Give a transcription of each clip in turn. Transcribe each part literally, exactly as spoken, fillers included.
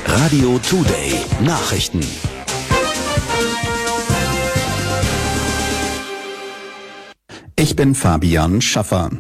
Radio Today Nachrichten. Ich bin Fabian Schaffer.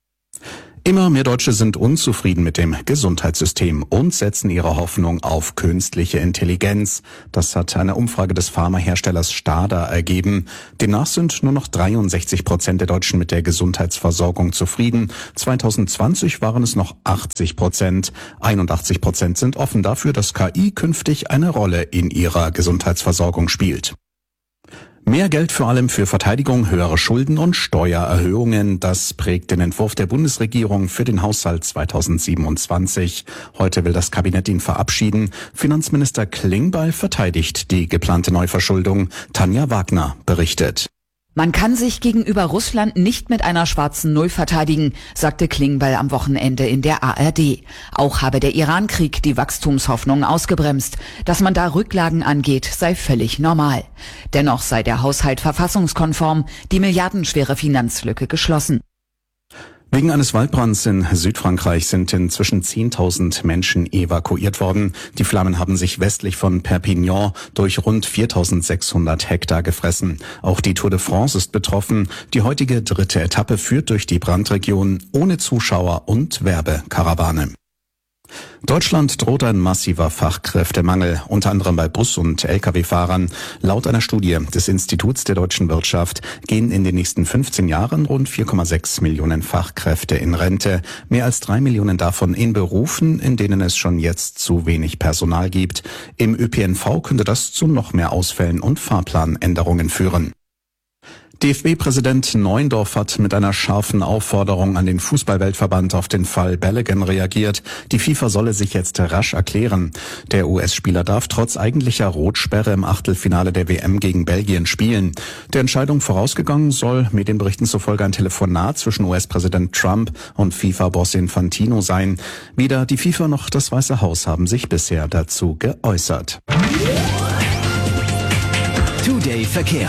Immer mehr Deutsche sind unzufrieden mit dem Gesundheitssystem und setzen ihre Hoffnung auf künstliche Intelligenz. Das hat eine Umfrage des Pharmaherstellers Stada ergeben. Demnach sind nur noch dreiundsechzig Prozent der Deutschen mit der Gesundheitsversorgung zufrieden. zwanzig zwanzig waren es noch achtzig Prozent. einundachtzig Prozent sind offen dafür, dass K I künftig eine Rolle in ihrer Gesundheitsversorgung spielt. Mehr Geld vor allem für Verteidigung, höhere Schulden und Steuererhöhungen, das prägt den Entwurf der Bundesregierung für den Haushalt zweitausendsiebenundzwanzig. Heute will das Kabinett ihn verabschieden. Finanzminister Klingbeil verteidigt die geplante Neuverschuldung. Tanja Wagner berichtet. Man kann sich gegenüber Russland nicht mit einer schwarzen Null verteidigen, sagte Klingbeil am Wochenende in der A R D. Auch habe der Irankrieg die Wachstumshoffnungen ausgebremst. Dass man da Rücklagen angeht, sei völlig normal. Dennoch sei der Haushalt verfassungskonform, die milliardenschwere Finanzlücke geschlossen. Wegen eines Waldbrands in Südfrankreich sind inzwischen zehntausend Menschen evakuiert worden. Die Flammen haben sich westlich von Perpignan durch rund viertausendsechshundert Hektar gefressen. Auch die Tour de France ist betroffen. Die heutige dritte Etappe führt durch die Brandregion ohne Zuschauer und Werbekarawane. Deutschland droht ein massiver Fachkräftemangel, unter anderem bei Bus- und L K W-Fahrern. Laut einer Studie des Instituts der deutschen Wirtschaft gehen in den nächsten fünfzehn Jahren rund vier Komma sechs Millionen Fachkräfte in Rente. Mehr als drei Millionen davon in Berufen, in denen es schon jetzt zu wenig Personal gibt. Im Ö P N V könnte das zu noch mehr Ausfällen und Fahrplanänderungen führen. D F B-Präsident Neuendorf hat mit einer scharfen Aufforderung an den Fußball-Weltverband auf den Fall Balogun reagiert. Die FIFA solle sich jetzt rasch erklären. Der U S-Spieler darf trotz eigentlicher Rotsperre im Achtelfinale der W M gegen Belgien spielen. Der Entscheidung vorausgegangen soll Medienberichten zufolge ein Telefonat zwischen U S-Präsident Trump und FIFA-Boss Infantino sein. Weder die FIFA noch das Weiße Haus haben sich bisher dazu geäußert. Today Verkehr.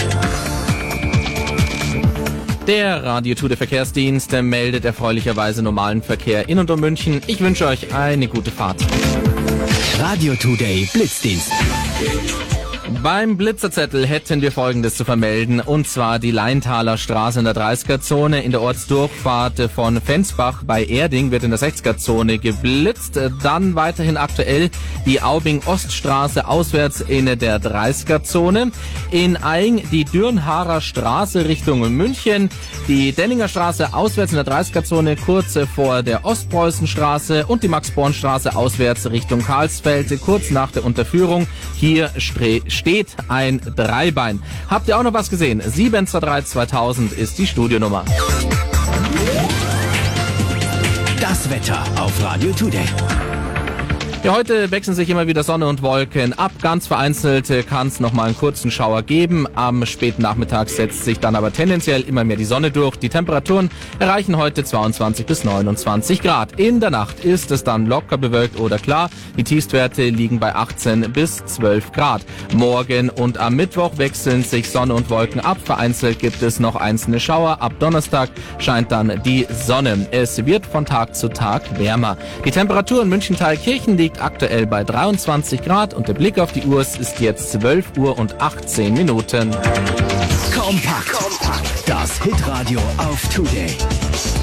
Der Radio Today Verkehrsdienst meldet erfreulicherweise normalen Verkehr in und um München. Ich wünsche euch eine gute Fahrt. Radio Today Blitzdienst. Beim Blitzerzettel hätten wir Folgendes zu vermelden, und zwar die Leintaler Straße in der dreißiger-Zone. In der Ortsdurchfahrt von Fensbach bei Erding wird in der sechziger-Zone geblitzt. Dann weiterhin aktuell die Aubing-Oststraße auswärts in der dreißiger-Zone. In Aing die Dürnharer Straße Richtung München. Die Dellinger Straße auswärts in der dreißiger-Zone kurz vor der Ostpreußenstraße und die Max-Born-Straße auswärts Richtung Karlsfeld kurz nach der Unterführung. Hier steht ein Dreibein. Habt ihr auch noch was gesehen? sieben zwei drei zweitausend ist die Studionummer. Das Wetter auf Radio Today. Ja, heute wechseln sich immer wieder Sonne und Wolken ab. Ganz vereinzelt kann es nochmal einen kurzen Schauer geben. Am späten Nachmittag setzt sich dann aber tendenziell immer mehr die Sonne durch. Die Temperaturen erreichen heute zweiundzwanzig bis neunundzwanzig Grad. In der Nacht ist es dann locker bewölkt oder klar. Die Tiefstwerte liegen bei achtzehn bis zwölf Grad. Morgen und am Mittwoch wechseln sich Sonne und Wolken ab. Vereinzelt gibt es noch einzelne Schauer. Ab Donnerstag scheint dann die Sonne. Es wird von Tag zu Tag wärmer. Die Temperatur in München-Thalkirchen liegt aktuell bei dreiundzwanzig Grad und der Blick auf die Uhr ist jetzt zwölf Uhr und achtzehn Minuten. Kompakt. Kompakt. Das Hitradio auf Today.